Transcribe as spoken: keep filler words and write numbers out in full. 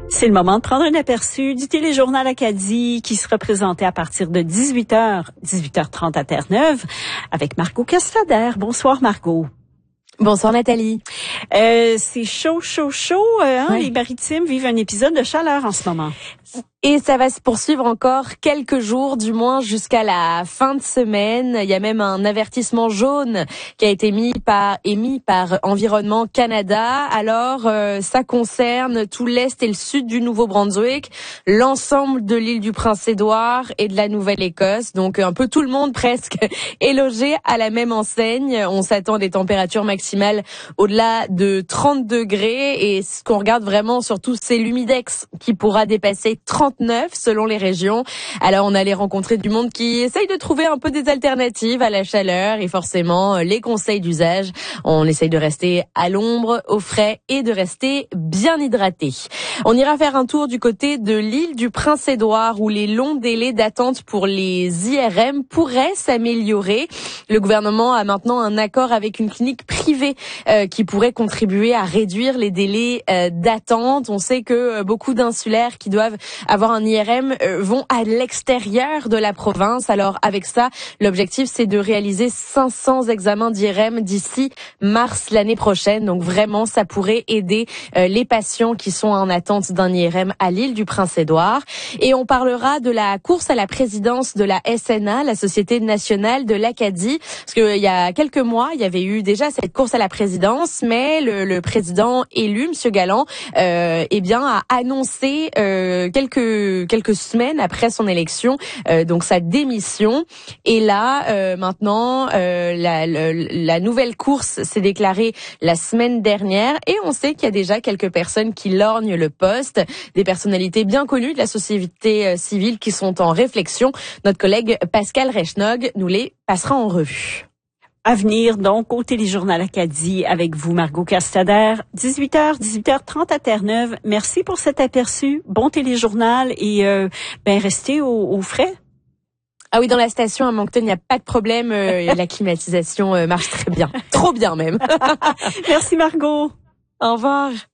C'est le moment de prendre un aperçu du téléjournal Acadie qui sera présenté à partir de dix-huit heures, dix-huit heures trente à Terre-Neuve avec Margot Castader. Bonsoir Margot. Bonsoir Nathalie. Euh, c'est chaud, chaud, chaud. Euh, hein, ouais. Les Maritimes vivent un épisode de chaleur en ce moment. Et ça va se poursuivre encore quelques jours, du moins jusqu'à la fin de semaine. Il y a même un avertissement jaune qui a été mis par, émis par Environnement Canada. Alors, euh, ça concerne tout l'est et le sud du Nouveau-Brunswick, l'ensemble de l'île du Prince-Édouard et de la Nouvelle-Écosse. Donc, un peu tout le monde presque est logé à la même enseigne. On s'attend à des températures maximales au-delà de trente degrés. Et ce qu'on regarde vraiment surtout, c'est l'humidex qui pourra dépasser trente-neuf selon les régions. Alors on allait rencontrer du monde qui essaye de trouver un peu des alternatives à la chaleur et forcément les conseils d'usage. On essaye de rester à l'ombre, au frais et de rester bien hydraté. On ira faire un tour du côté de l'île du Prince-Édouard où les longs délais d'attente pour les I R M pourraient s'améliorer. Le gouvernement a maintenant un accord avec une clinique privée euh, qui pourrait contribuer à réduire les délais euh, d'attente. On sait que euh, beaucoup d'insulaires qui doivent avoir un I R M euh, vont à l'extérieur de la province. Alors avec ça, l'objectif c'est de réaliser cinq cents examens d'I R M d'ici mars l'année prochaine. Donc vraiment, ça pourrait aider euh, les patients qui sont en attente d'un I R M à l'île du Prince-Édouard. Et on parlera de la course à la présidence de la S N A, la Société nationale de l'Acadie. Parce qu'il y a quelques mois, il y avait eu déjà cette course à la présidence, mais le, le président élu, Monsieur Galland, euh, eh bien, a annoncé euh, quelques quelques semaines après son élection, euh, donc sa démission. Et là, euh, maintenant, euh, la, la, la nouvelle course s'est déclarée la semaine dernière, et on sait qu'il y a déjà quelques personnes qui lorgnent le poste, des personnalités bien connues de la société civile qui sont en réflexion. Notre collègue Pascal Rechnog nous les passera en revue. À venir, donc, au téléjournal Acadie avec vous, Margot Castader, dix-huit heures, dix-huit heures trente à Terre-Neuve. Merci pour cet aperçu. Bon téléjournal et euh, ben restez au, au frais. Ah oui, dans la station à Moncton, il n'y a pas de problème. Euh, la climatisation euh, marche très bien. Trop bien même. Merci Margot. Au revoir.